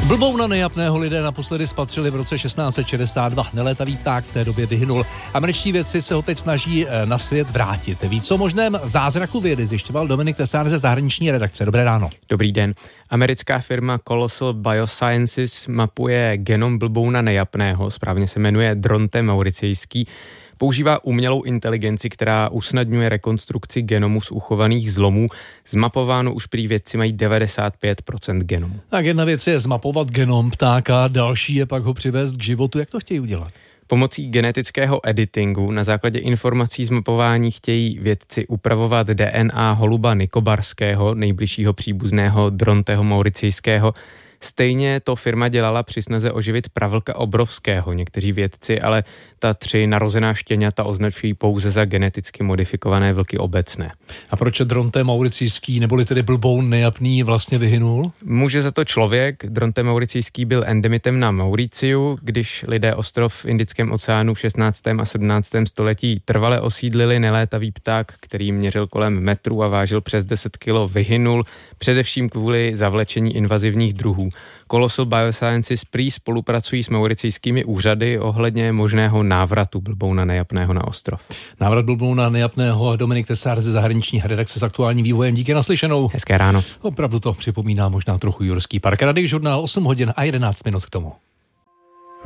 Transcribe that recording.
Blbouna nejapného lidé naposledy spatřili v roce 1662. Nelétavý pták v té době vyhynul. Američtí vědci se ho teď snaží na svět vrátit. Víc o možném zázraku vědy zjišťoval Dominik Tesár ze zahraniční redakce. Dobré ráno. Dobrý den. Americká firma Colossal Biosciences mapuje genom blbouna nejapného, správně se jmenuje Dronte mauricejský. Používá umělou inteligenci, která usnadňuje rekonstrukci genomu z uchovaných zlomů. Zmapováno už prý vědci mají 95% genomu. Tak jedna věc je zmapovat genom ptáka, další je pak ho přivést k životu. Jak to chtějí udělat? Pomocí genetického editingu na základě informací z mapování chtějí vědci upravovat DNA holuba nikobarského, nejbližšího příbuzného Dronteho mauricejského. Stejně to firma dělala při snaze oživit pravlka obrovského. Někteří vědci ale ta 3 narozená štěňata označují pouze za geneticky modifikované vlky obecné. A proč Dronte mauricejský, neboli tedy blboun nejapný, vlastně vyhynul? Může za to člověk. Dronte mauricejský byl endemitem na Mauriciu, když lidé ostrov v Indickém oceánu v 16. a 17. století trvale osídlili. Nelétavý pták, který měřil kolem metru a vážil přes 10 kg, vyhynul, především kvůli zavlečení invazivních druhů. Colossal Biosciences prý spolupracují s mauricejskými úřady ohledně možného návratu blbouna nejapného na ostrov. Návrat blbouna nejapného, Dominik Tesár ze zahraniční redakce s aktuálním vývojem. Díky, naslyšenou. Hezké ráno. Opravdu to připomíná možná trochu Jurský park. Radek žurnál 8 hodin a 11 minut k tomu.